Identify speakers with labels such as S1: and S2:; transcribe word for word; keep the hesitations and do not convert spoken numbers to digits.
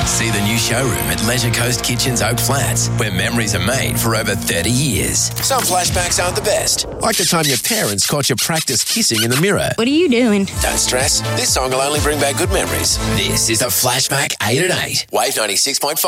S1: See the new showroom at Leisure Coast Kitchens Oak Flats, where memories are made for over thirty years. Some flashbacks aren't the best, like the time your parents caught you practice kissing in the mirror.
S2: What are you doing?
S1: Don't stress. This song will only bring back good memories. This is a Flashback eight at eight. Wave ninety-six point five.